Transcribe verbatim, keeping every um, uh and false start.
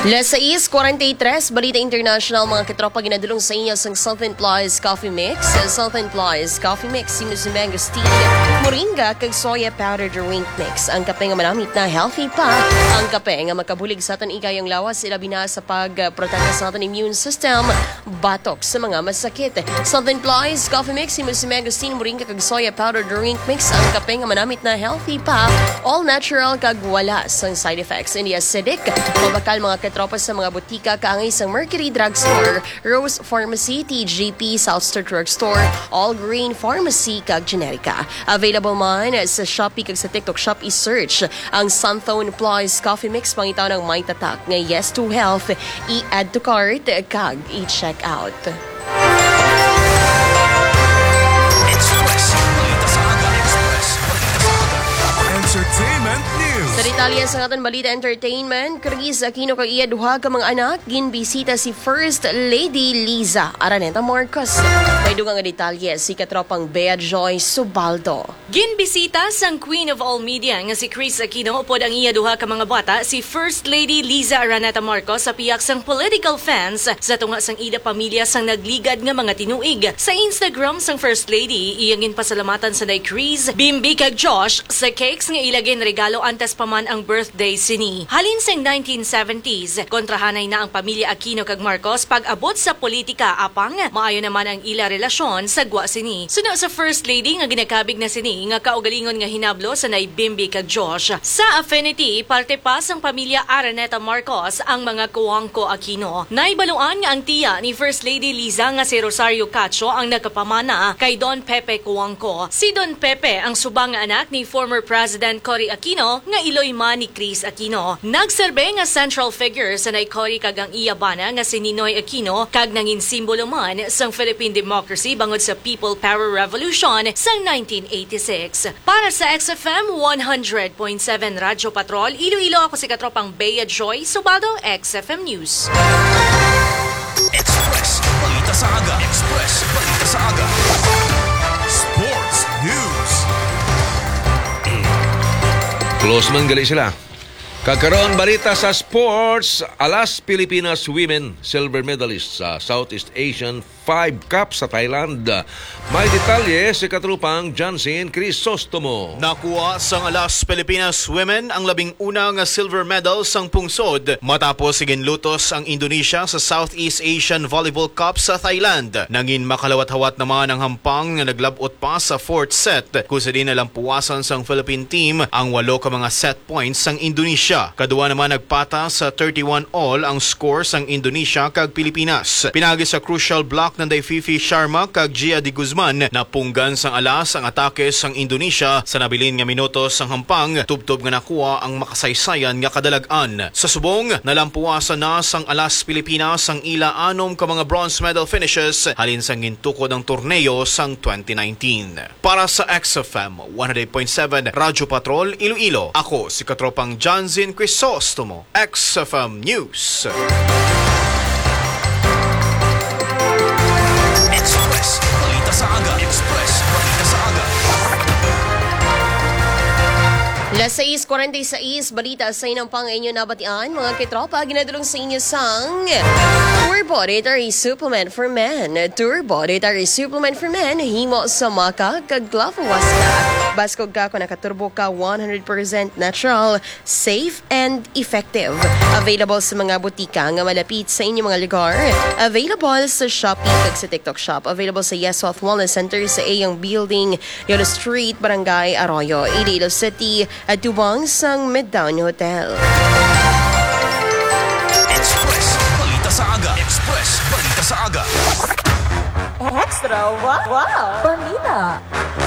Las sais forty-three, Balita International, mga katropa, ginadulong sa inyo sa Southern Plies Coffee Mix. Sa Southern Plies Coffee Mix, sinus mangosteen, moringa, kag soya powder drink mix. Ang kape nga manamit na healthy pa. Ang kape nga makabulig sa atin ikayang lawas, ilabi na sa pagprotekta sa atin immune system, batok sa mga masakit. Southern Plies Coffee Mix, sinus mangosteen, moringa, kag soya powder drink mix. Ang kape nga manamit na healthy pa. All natural, kag wala sang side effects. Hindi acidic, mabakal mga tropa sa mga butika kaangay sa Mercury Drugstore, Rose Pharmacy, T G P, Southstar Drugstore, All Green Pharmacy, kag Generica. Available man sa Shopee kag sa TikTok Shop, i-search ang Sunthone Plies Coffee Mix, pangitaw ng may tatak nga yes to health, i-add to cart kag i-check out. Entertainment News. Sa detalye sa aton balita entertainment, Chris Aquino kag iya duha ka mga anak ginbisita si First Lady Liza Araneta Marcos. May dugang nga detalye si katropang Bea Joy Subaldo. Ginbisita sang Queen of All Media nga si Chris Aquino upod ang iya duha ka mga bata si First Lady Liza Araneta Marcos sa piyak sang political fans sa tunga sang ida pamilya sang nagligad nga mga tinuig. Sa Instagram sang First Lady, iyang ginpasalamatan sa day Chris, Bimbi kag Josh sa cakes nga ilagin regalo antes pa man ang birthday sini. Halin sang nineteen seventies, kontrahanay na ang pamilya Aquino kag Marcos pag abot sa politika, apang maayo naman ang ila relasyon sa gwa sini. Suno sa First Lady nga ginakabig na sini nga kaugalingon nga hinablo sa nay Bimbi kag Josh. Sa affinity, parte pa sang pamilya Araneta Marcos ang mga kuwangko Aquino. Naibaluan nga ang tiya ni First Lady Liza nga si Rosario Cacho ang nagkapamana kay Don Pepe Kuwangko. Si Don Pepe ang subang nga anak ni former President Cory Aquino nga iloy man ni Chris Aquino. Nagserbe nga central figure sa nay Cory kag ang iya bana nga si Ninoy Aquino kag nangin simbolo man sang Philippine democracy bangod sa People Power Revolution sang nineteen eighty-six. Para sa X F M one hundred point seven Radyo Patrol, Iloilo, ako si katropang Bea Joy Subaldo, X F M News. Express Balita sa Aga. Express Balita sa Aga. Sports News. Close man gali sila. Kakaroon balita sa sports, alas Pilipinas women silver medalist sa Southeast Asian five Cup sa Thailand. May detalye si katrupang Jansen Crisostomo. Nakuha sang alas Pilipinas women ang labing unang silver medal sang pungsod matapos iginlutos ang Indonesia sa Southeast Asian Volleyball Cup sa Thailand. Nangin makalawat-hawat naman ang hampang nga naglabot pa sa fourth set kung sa di nalampuasan sang Philippine team ang walo ka mga set points sang Indonesia. Kadua naman nagpata sa thirty-one all ang score sang Indonesia kag Pilipinas. Pinagi sa crucial block ng Fifi Sharma kag Gia de Guzman na punggan sang alas ang atake sang Indonesia sa nabilin nga minutos sang hampang tubtob nga nakuha ang makasaysayan nga kadalagan. Sa subong, nalampuasan na sang alas Pilipinas ang ila anom ka mga bronze medal finishes halin sang gintukod ang torneo sang twenty nineteen. Para sa X F M one hundred point seven Radyo Patrol, Iloilo, ako si katropang Jansen Crisostomo, X F M News. Express Balita sa Aga. Express Balita sa Aga. Las sais forty-six, balita sa inang pang inyo nabatian, mga kitropa, ginadulong sa inyo sang Turbo Dietary Supplement for Men. Turbo Dietary Supplement for Men, himo sa maka kag glafawas ka. Baskog ka kung nakaturbo ka, one hundred percent natural, safe, and effective. Available sa mga butika nga malapit sa inyong mga lugar. Available sa Shopee kag sa TikTok Shop. Available sa Yes Health Wellness Center sa Ayang Building, Yolo Street, Barangay Arroyo, Iloilo City, at Tubang sang Midtown Hotel. Express Balita sa Aga. Express Balita sa Aga. Extra wow! Wow! Balita!